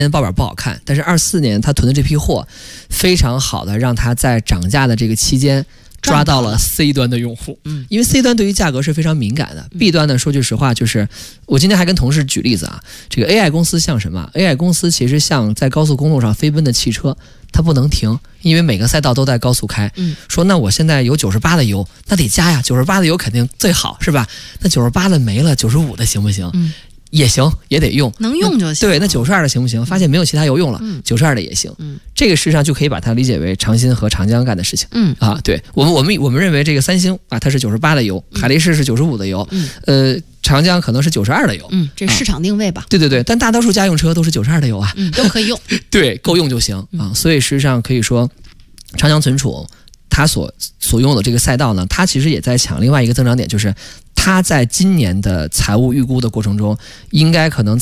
报表不好看，但是24年他囤的这批货非常好的让他在涨价的这个期间抓到了 C 端的用户。因为 C 端对于价格是非常敏感的。B 端呢，说句实话，就是我今天还跟同事举例子啊，这个 AI 公司像什么 ？AI 公司其实像在高速公路上飞奔的汽车，它不能停，因为每个赛道都在高速开。说那我现在有98的油，那得加呀，98的油肯定最好，是吧？那98的没了，95的行不行？也行，也得用， 能用就行。 对，那92的行不行？发现没有其他油用了，92的也行。这个事实上就可以把它理解为长鑫和长江干的事情。对，我们认为这个三星啊，它是98的油，海力士是95的油，长江可能是92的油。 这市场定位吧。 对，但大多数家用车都是92的油啊， 都可以用。 对，够用就行啊。所以事实上可以说，长江存储它所用的这个赛道呢，它其实也在抢另外一个增长点，就是它在今年的财务预估的过程中，应该可能